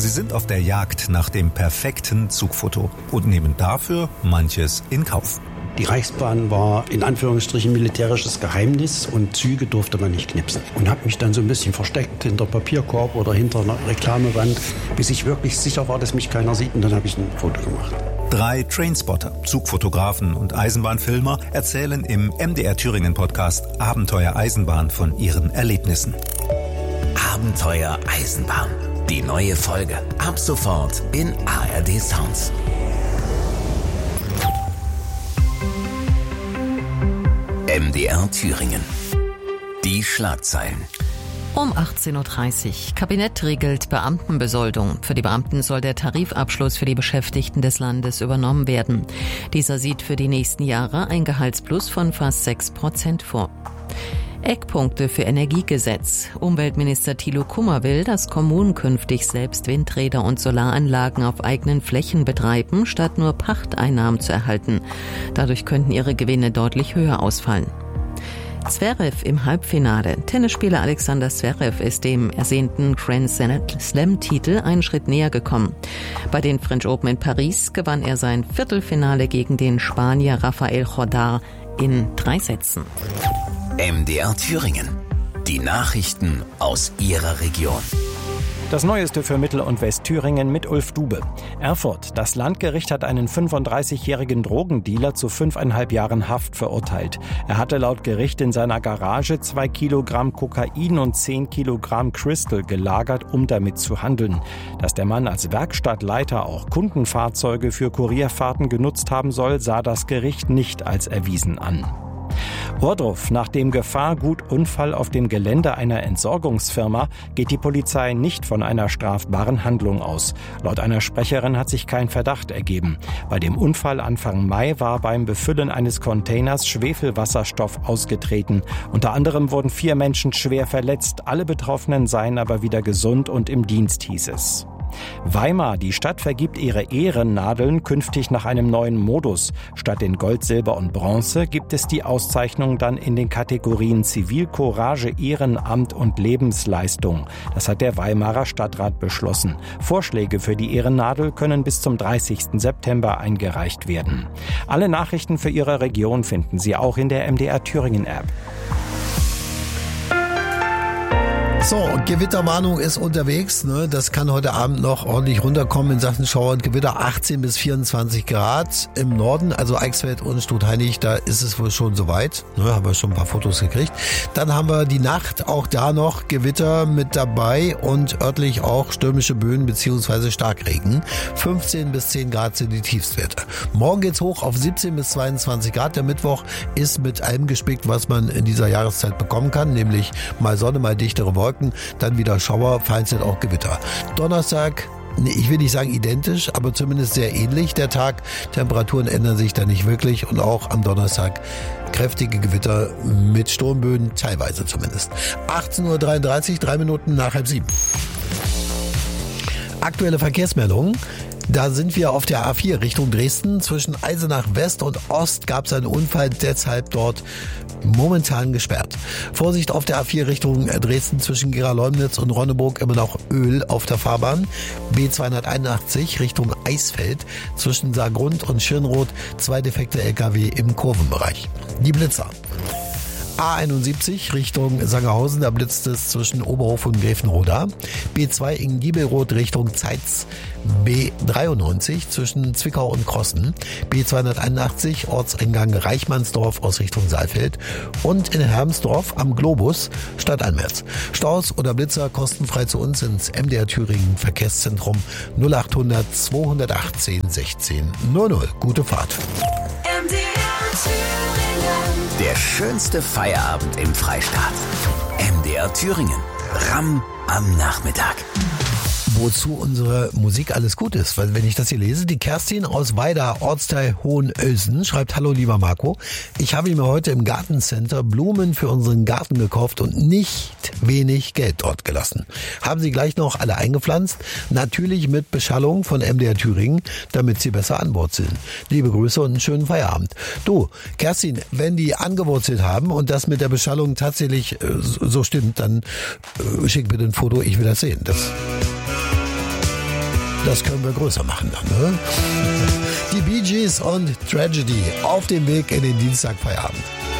Sie sind auf der Jagd nach dem perfekten Zugfoto und nehmen dafür manches in Kauf. Die Reichsbahn war in Anführungsstrichen militärisches Geheimnis und Züge durfte man nicht knipsen. Und habe mich dann so ein bisschen versteckt hinter Papierkorb oder hinter einer Reklamewand, bis ich wirklich sicher war, dass mich keiner sieht, und dann habe ich ein Foto gemacht. 3 Trainspotter, Zugfotografen und Eisenbahnfilmer erzählen im MDR Thüringen Podcast Abenteuer Eisenbahn von ihren Erlebnissen. Abenteuer Eisenbahn. Die neue Folge ab sofort in ARD Sounds. MDR Thüringen. Die Schlagzeilen. Um 18.30 Uhr. Kabinett regelt Beamtenbesoldung. Für die Beamten soll der Tarifabschluss für die Beschäftigten des Landes übernommen werden. Dieser sieht für die nächsten Jahre ein Gehaltsplus von fast 6% vor. Eckpunkte für Energiegesetz. Umweltminister Thilo Kummer will, dass Kommunen künftig selbst Windräder und Solaranlagen auf eigenen Flächen betreiben, statt nur Pachteinnahmen zu erhalten. Dadurch könnten ihre Gewinne deutlich höher ausfallen. Zverev im Halbfinale. Tennisspieler Alexander Zverev ist dem ersehnten Grand Slam-Titel einen Schritt näher gekommen. Bei den French Open in Paris gewann er sein Viertelfinale gegen den Spanier Rafael Jordar in 3 Sätzen. MDR Thüringen. Die Nachrichten aus Ihrer Region. Das Neueste für Mittel- und Westthüringen mit Ulf Dube. Erfurt. Das Landgericht hat einen 35-jährigen Drogendealer zu 5,5 Jahren Haft verurteilt. Er hatte laut Gericht in seiner Garage 2 Kilogramm Kokain und 10 Kilogramm Crystal gelagert, um damit zu handeln. Dass der Mann als Werkstattleiter auch Kundenfahrzeuge für Kurierfahrten genutzt haben soll, sah das Gericht nicht als erwiesen an. Ohrdruf. Nach dem Gefahrgutunfall auf dem Gelände einer Entsorgungsfirma geht die Polizei nicht von einer strafbaren Handlung aus. Laut einer Sprecherin hat sich kein Verdacht ergeben. Bei dem Unfall Anfang Mai war beim Befüllen eines Containers Schwefelwasserstoff ausgetreten. Unter anderem wurden 4 Menschen schwer verletzt. Alle Betroffenen seien aber wieder gesund und im Dienst, hieß es. Weimar. Die Stadt vergibt ihre Ehrennadeln künftig nach einem neuen Modus. Statt in Gold, Silber und Bronze gibt es die Auszeichnung dann in den Kategorien Zivilcourage, Ehrenamt und Lebensleistung. Das hat der Weimarer Stadtrat beschlossen. Vorschläge für die Ehrennadel können bis zum 30. September eingereicht werden. Alle Nachrichten für Ihre Region finden Sie auch in der MDR Thüringen App. So, Gewitterwarnung ist unterwegs. Ne? Das kann heute Abend noch ordentlich runterkommen in Sachen Schauer und Gewitter. 18 bis 24 Grad im Norden, also Eichsfeld und Stutheinig, da ist es wohl schon soweit. Ne? Haben wir schon ein paar Fotos gekriegt. Dann haben wir die Nacht, auch da noch Gewitter mit dabei und örtlich auch stürmische Böen bzw. Starkregen. 15 bis 10 Grad sind die Tiefstwerte. Morgen geht's hoch auf 17 bis 22 Grad. Der Mittwoch ist mit allem gespickt, was man in dieser Jahreszeit bekommen kann, nämlich mal Sonne, mal dichtere Wolken. Dann wieder Schauer, vereinzelt auch Gewitter. Donnerstag, ich will nicht sagen identisch, aber zumindest sehr ähnlich der Tag. Temperaturen ändern sich da nicht wirklich und auch am Donnerstag kräftige Gewitter mit Sturmböen, teilweise zumindest. 18.33 Uhr, 3 Minuten nach 6:30. Aktuelle Verkehrsmeldungen. Da sind wir auf der A4 Richtung Dresden. Zwischen Eisenach West und Ost gab es einen Unfall, deshalb dort momentan gesperrt. Vorsicht auf der A4 Richtung Dresden zwischen Gera-Leumnitz und Ronneburg, immer noch Öl auf der Fahrbahn. B281 Richtung Eisfeld zwischen Saargrund und Schirnroth, 2 defekte LKW im Kurvenbereich. Die Blitzer. A71 Richtung Sangerhausen, da blitzt es zwischen Oberhof und Gräfenroda. B2 in Giebelroth Richtung Zeitz. B93 zwischen Zwickau und Krossen. B281 Ortseingang Reichmannsdorf aus Richtung Saalfeld. Und in Hermsdorf am Globus Stadt Almerz. Staus oder Blitzer kostenfrei zu uns ins MDR Thüringen Verkehrszentrum 0800 218 16 00. Gute Fahrt. MDR Thüringen. Der schönste Feierabend im Freistaat. MDR Thüringen. Ram am Nachmittag. Wozu unsere Musik alles gut ist. Weil wenn ich das hier lese, die Kerstin aus Weida, Ortsteil Hohenölsen, schreibt: Hallo lieber Marco, ich habe mir heute im Gartencenter Blumen für unseren Garten gekauft und nicht wenig Geld dort gelassen. Haben sie gleich noch alle eingepflanzt, natürlich mit Beschallung von MDR Thüringen, damit sie besser anwurzeln. Liebe Grüße und einen schönen Feierabend. Du, Kerstin, wenn die angewurzelt haben und das mit der Beschallung tatsächlich so stimmt, dann schick bitte ein Foto, ich will das sehen. das können wir größer machen dann. Ne? Die Bee Gees und Tragedy auf dem Weg in den Dienstagfeierabend.